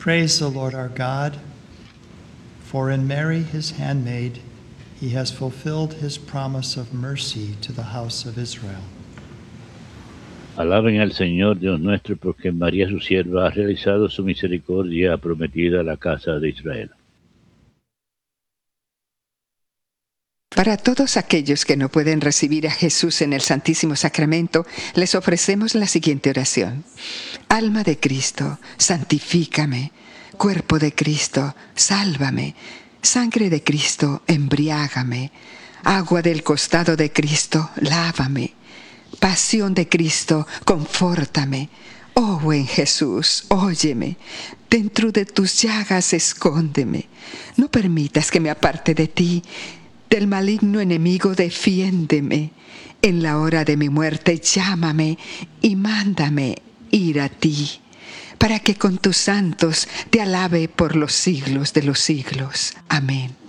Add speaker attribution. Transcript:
Speaker 1: Praise the Lord our God, for in Mary his handmaid he has fulfilled his promise of mercy to the house of Israel.
Speaker 2: Alaben al Señor Dios nuestro, porque en María su sierva ha realizado su misericordia prometida a la casa de Israel.
Speaker 3: Para todos aquellos que no pueden recibir a Jesús en el Santísimo Sacramento, les ofrecemos la siguiente oración. Alma de Cristo, santifícame. Cuerpo de Cristo, sálvame. Sangre de Cristo, embriágame. Agua del costado de Cristo, lávame. Pasión de Cristo, confórtame. Oh buen Jesús, óyeme. Dentro de tus llagas escóndeme. No permitas que me aparte de ti. Del maligno enemigo defiéndeme. En la hora de mi muerte llámame y mándame ir a ti, para que con tus santos te alabe por los siglos de los siglos. Amén.